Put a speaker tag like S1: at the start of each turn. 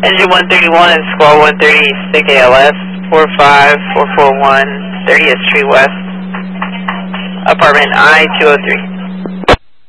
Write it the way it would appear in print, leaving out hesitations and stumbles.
S1: Engine 131 and Squall 136 ALS, 45441, 30th Street West, apartment I-203.